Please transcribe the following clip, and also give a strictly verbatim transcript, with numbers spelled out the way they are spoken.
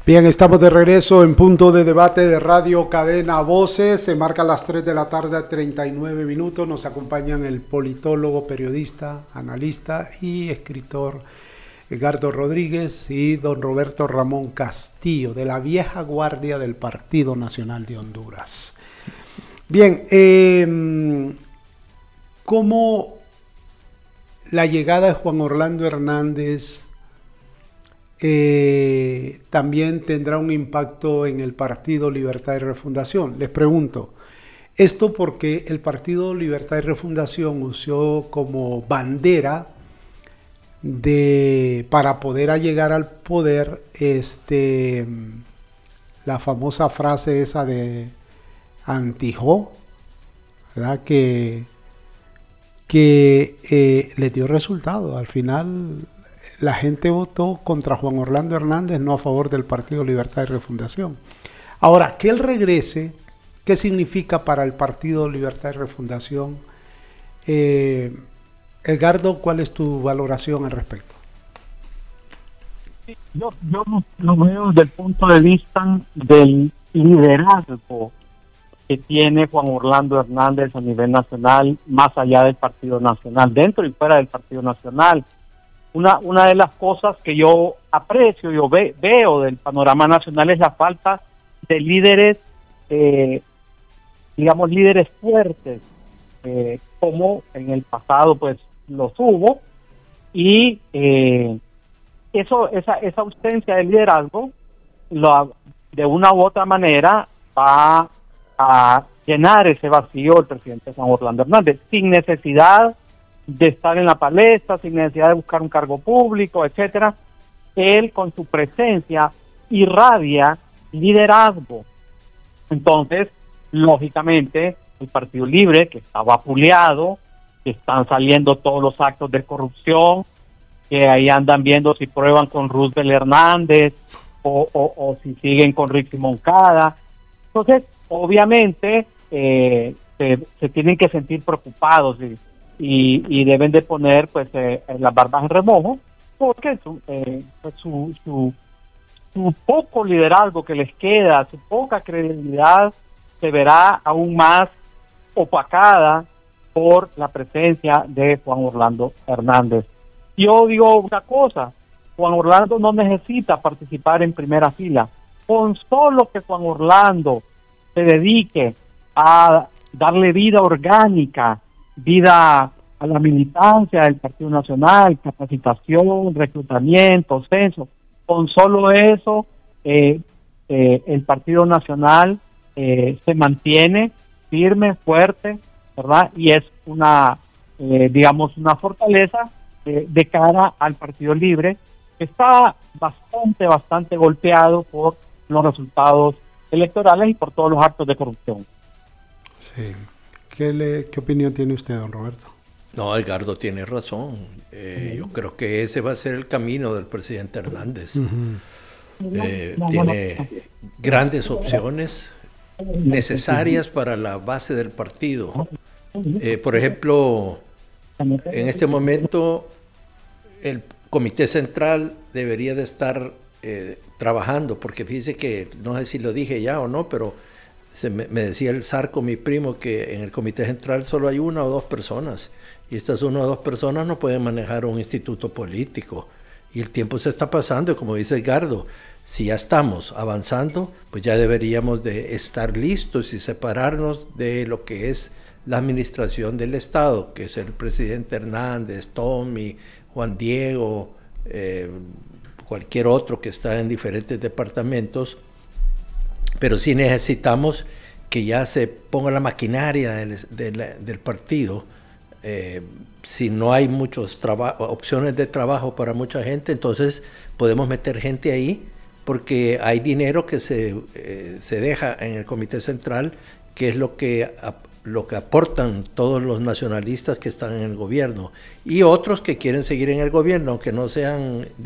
Bien, estamos de regreso en punto de debate de Radio Cadena Voces. Se marcan las tres de la tarde, treinta y nueve minutos. Nos acompañan el politólogo, periodista, analista y escritor Edgardo Rodríguez y don Roberto Ramón Castillo, de la vieja guardia del Partido Nacional de Honduras. Bien, eh, ¿cómo la llegada de Juan Orlando Hernández Eh, también tendrá un impacto en el Partido Libertad y Refundación? Les pregunto, esto porque el Partido Libertad y Refundación usó como bandera de, para poder llegar al poder, este, la famosa frase esa de Antijó, ¿verdad? Que, que eh, le dio resultado. Al final la gente votó contra Juan Orlando Hernández, no a favor del Partido Libertad y Refundación. Ahora, que él regrese, ¿qué significa para el Partido Libertad y Refundación? Eh, Edgardo, ¿cuál es tu valoración al respecto? Yo, yo lo veo desde el punto de vista del liderazgo que tiene Juan Orlando Hernández a nivel nacional, más allá del Partido Nacional, dentro y fuera del Partido Nacional. Una, una de las cosas que yo aprecio, yo ve, veo del panorama nacional es la falta de líderes, eh, digamos, líderes fuertes, eh, como en el pasado pues los hubo, y eh, eso esa, esa ausencia de liderazgo lo, de una u otra manera va a llenar ese vacío el presidente Juan Orlando Hernández, sin necesidad de estar en la palestra, sin necesidad de buscar un cargo público, etcétera. Él con su presencia irradia liderazgo. Entonces, lógicamente, el Partido Libre, que está vapuleado, que están saliendo todos los actos de corrupción, que ahí andan viendo si prueban con Roosevelt Hernández o, o, o si siguen con Ricky Moncada. Entonces, obviamente, eh, se, se tienen que sentir preocupados y Y, y deben de poner pues eh, las barbas en remojo, porque su, eh, pues, su, su, su poco liderazgo que les queda, su poca credibilidad se verá aún más opacada por la presencia de Juan Orlando Hernández. Yo digo una cosa, Juan Orlando no necesita participar en primera fila, con solo que Juan Orlando se dedique a darle vida orgánica, vida a la militancia del Partido Nacional, capacitación, reclutamiento, censo. Con solo eso, eh, eh, el Partido Nacional eh, se mantiene firme, fuerte, ¿verdad? Y es una, eh, digamos, una fortaleza eh, de cara al Partido Libre, que está bastante, bastante golpeado por los resultados electorales y por todos los actos de corrupción. Sí. ¿Qué, le, ¿Qué opinión tiene usted, don Roberto? No, Edgardo tiene razón. Eh, uh-huh. Yo creo que ese va a ser el camino del presidente Hernández. Uh-huh. Eh, tiene grandes opciones necesarias para la base del partido. Eh, por ejemplo, en este momento el Comité Central debería de estar eh, trabajando, porque fíjese que, no sé si lo dije ya o no, pero se me, me decía el Zarco, mi primo, que en el Comité Central solo hay una o dos personas, y estas una o dos personas no pueden manejar un instituto político, y el tiempo se está pasando, y como dice Edgardo, si ya estamos avanzando, pues ya deberíamos de estar listos y separarnos de lo que es la administración del Estado, que es el presidente Hernández, Tommy, Juan Diego, eh, cualquier otro que está en diferentes departamentos, pero sí necesitamos que ya se ponga la maquinaria del, del, del partido. Eh, si no hay muchas opciones de trabajo para mucha gente, entonces podemos meter gente ahí, porque hay dinero que se, eh, se deja en el Comité Central, que es lo que, lo que aportan todos los nacionalistas que están en el gobierno, y otros que quieren seguir en el gobierno, aunque no sean de